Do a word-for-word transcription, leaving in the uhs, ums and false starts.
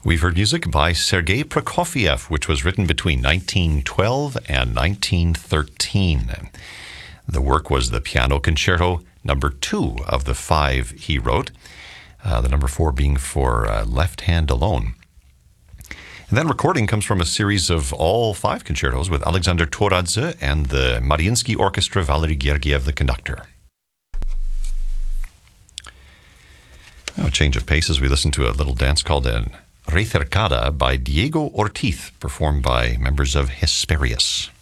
We've heard music by Sergei Prokofiev, which was written between nineteen twelve and nineteen thirteen. The work was the Piano Concerto number two of the five he wrote, uh, the number four being for uh, left hand alone. And that recording comes from a series of all five concertos with Alexander Toradze and the Mariinsky Orchestra, Valery Gergiev, the conductor. Now, a change of pace as we listen to a little dance called an Recercada by Diego Ortiz, performed by members of Hesperius.